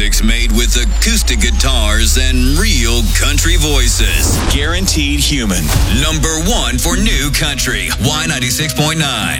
music's made with acoustic guitars and real country voices. Guaranteed human. Number one for new country. Y96.9.